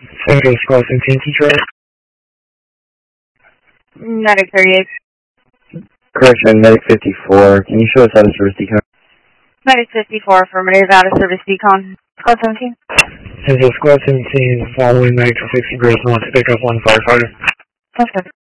Central Squad 17 T-Track. Medic 38. Correction, Medic 54. Can you show us out of service decon? Medic 54, affirmative, out of service decon. Squad 17. Central Squad 17 following Medic 60 Grace North to pick up one firefighter. Okay.